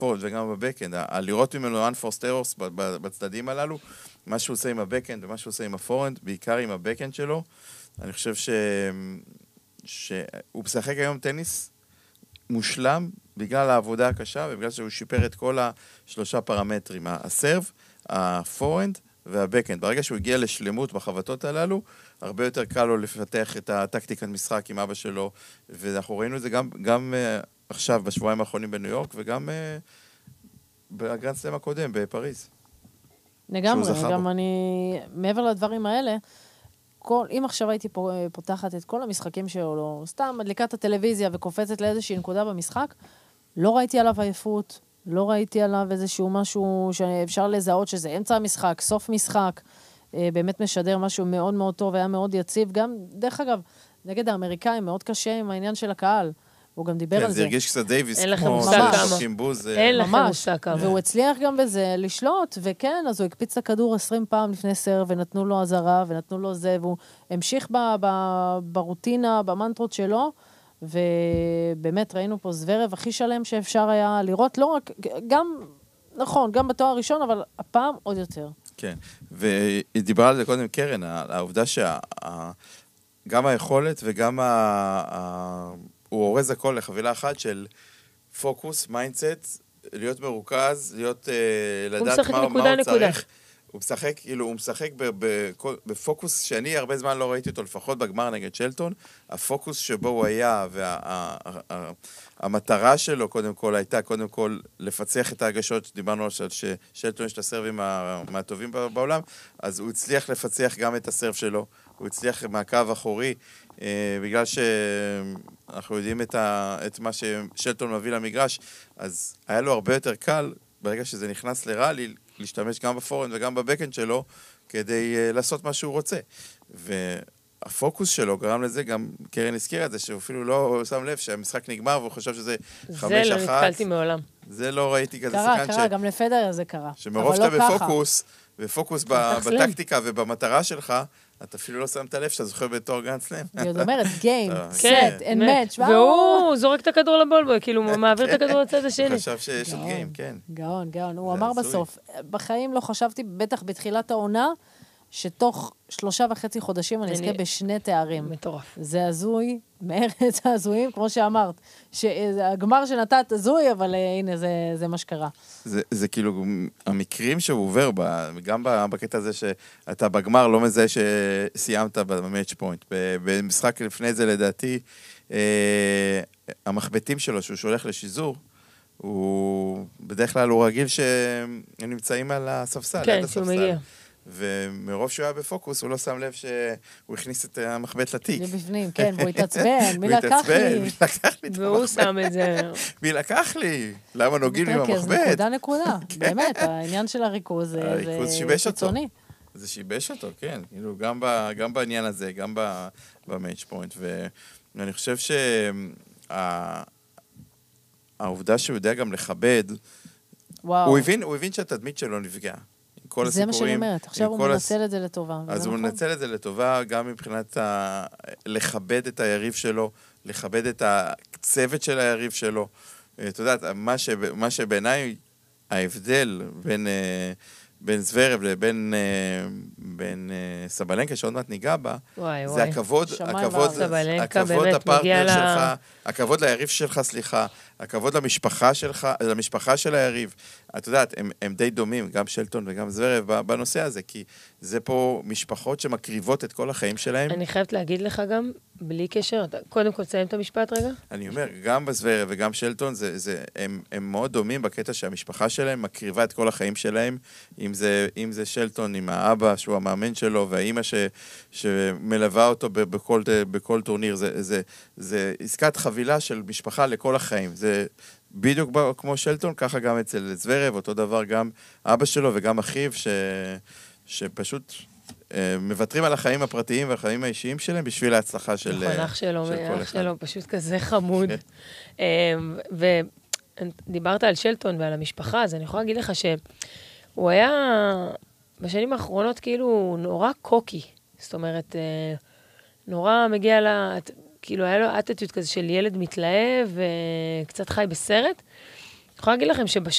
הפורנד וגם בבקאנד, לראות ממנו unforced errors בצדדים הללו, מה שהוא עושה עם הבקאנד ומה שהוא עושה עם הפורנד, בעיקר עם הבקאנד שלו, אני חושב שהוא משחק היום טניס מושלם בגלל העבודה הקשה ובגלל שהוא שיפר את כל השלושה פרמטרים, הסרב, הפורנד והבקאנד. ברגע שהוא הגיע לשלמות בחבטות הללו, הרבה יותר קל לו לפתח את הטקטיקת משחק עם אבא שלו, ואנחנו ראינו את זה גם עכשיו, בשבועיים האחרונים בניו יורק, וגם בגרנד סלאם הקודם, בפריז. לגמרי, וגם אני, מעבר לדברים האלה, אם עכשיו הייתי פותחת את כל המשחקים שלו, סתם מדליקת הטלוויזיה וקופצת לאיזושהי נקודה במשחק, לא ראיתי עליו עייפות, לא ראיתי עליו איזשהו משהו שאפשר לזהות שזה אמצע המשחק, סוף משחק, באמת משדר משהו מאוד מאוד טוב, היה מאוד יציב, גם, דרך אגב, נגד האמריקאים, מאוד קשה עם העניין של הקהל, הוא גם דיבר על זה. זה הרגיש קצת דייביס, אין לכם מושג כמה. אין לכם מושג כמה. והוא הצליח גם בזה לשלוט, וכן, אז הוא הקפיץ את הכדור 20 פעם לפני סרב, ונתנו לו עזרה, ונתנו לו זה, והוא המשיך ברוטינה, במנטרות שלו, ובאמת ראינו פה זוורב הכי שלם שאפשר היה לראות, לא רק, גם, נכון, גם בתואר הראשון, אבל הפעם עוד יותר. כן, והיא דיברה על זה קודם קרן, העובדה גם היכולת וגם הוא אורז הכל לחבילה אחת של פוקוס, מיינדסט, להיות מרוכז, לדעת מה הוא צריך. הוא משחק, כאילו, הוא משחק בפוקוס שאני הרבה זמן לא ראיתי אותו, לפחות בגמר נגד שלטון. הפוקוס שבו הוא היה, והמטרה שלו, קודם כל, הייתה, קודם כל, לפצח את ההגשות, דיברנו על ששלטון יש את הסרבים מהטובים בעולם, אז הוא הצליח לפצח גם את הסרב שלו, הוא הצליח מהקו אחורי, בגלל שאנחנו יודעים את מה ששלטון מביא למגרש, אז היה לו הרבה יותר קל, ברגע שזה נכנס לראלי, להשתמש גם בפורנד וגם בבקאנד שלו, כדי לעשות מה שהוא רוצה. והפוקוס שלו גרם לזה, גם קרן הזכירה את זה, שהוא אפילו לא שם לב שהמשחק נגמר, והוא חושב שזה 5-1. זה לא נתקלתי מעולם. זה לא ראיתי כזה קרה, גם לפדר זה קרה. שמרוב שאתה בפוקוס בטקטיקה ובמטרה שלך, אתה אפילו לא שמת לב שאתה זוכר בתור גרנד סלאם. היא עוד אומרת, גיים, סט, אין מאץ'. והוא זורק את הכדור לבולבוי, כאילו הוא מעביר את הכדור לצד השני. הוא חשב שיש עוד גיים, כן. גאון. הוא אמר בסוף, בחיים לא חשבתי, בטח בתחילת העונה, שתוך 3.5 חודשים אני אזכה בשני תארים. מטורף. זה הזוי, מארץ הזויים, כמו שאמרת. הגמר שנתת הזוי, אבל הנה, זה מה שקרה. זה כאילו, המקרים שהוא עובר, גם בקטע הזה שאתה בגמר לא מזהה שסיימת במאץ' פוינט. במשחק לפני זה, לדעתי, המחבטים שלו, שהוא שולח לשיזור, הוא בדרך כלל הוא רגיל שהם נמצאים על הספסל. כן, שהוא מגיע. ומרוב שהוא היה בפוקוס, הוא לא שם לב שהוא הכניס את המחבט לתיק. זה בפנים, כן, והוא התעצבן, מי לקח לי? והוא שם את זה. מי לקח לי? למה נוגעים עם המחבט? זה נקודה, באמת, העניין של הריכוז זה קיצוני. זה שיבש אותו, כן, גם בעניין הזה, גם במאץ' פוינט, ואני חושב שהעובדה שהוא יודע גם לכבד, הוא הבין שהתדמית שלו נפגע. זה מה שאני אומרת, עכשיו הוא מנצל את זה לטובה. אז הוא מנצל את זה לטובה, גם מבחינת לכבד את היריב שלו, לכבד את הצוות של היריב שלו. אתה יודעת, מה שבעיניי ההבדל בין זוורב לבין סבלנקה, שעוד מעט ניגע בה, זה הכבוד לפרטנר שלך, הכבוד ליריב שלך, סליחה, הכבוד למשפחה של היריב. את יודעת, הם די דומים, גם שלטון וגם זוורב, בנושא הזה, כי זה פה משפחות שמקריבות את כל החיים שלהם. אני חייבת להגיד לך גם, בלי קשר, קודם כל תסיים את המשפט רגע. אני אומר, גם בזוורב וגם שלטון, הם מאוד דומים בקטע שהמשפחה שלהם מקריבה את כל החיים שלהם, אם זה שלטון עם האבא, שהוא המאמן שלו, והאימא שמלווה אותו בכל טורניר, זה עסקת חבילה של משפחה לכל החיים. זה בדיוק כמו שלטון, ככה גם אצל זוורב, אותו דבר גם אבא שלו וגם אחיו, שפשוט מוותרים על החיים הפרטיים והחיים האישיים שלהם בשביל ההצלחה של כל אחד. אח שלו, פשוט כזה חמוד. ודיברת על שלטון ועל המשפחה, אז אני יכולה להגיד לך שהוא היה בשנים האחרונות כאילו נורא קוקי. זאת אומרת, נורא מגיע כאילו היה לו אטטיוט כזה של ילד מתלהב וקצת חי בסרט. אני יכולה להגיד לכם